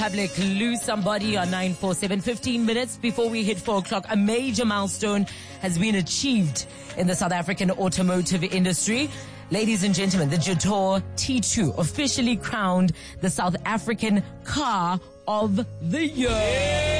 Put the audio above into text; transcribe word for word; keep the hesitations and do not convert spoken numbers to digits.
Public, lose somebody on nine four seven. fifteen minutes before we hit four o'clock. A major milestone has been achieved in the South African automotive industry. Ladies and gentlemen, the Jetour T two officially crowned the South African Car of the Year.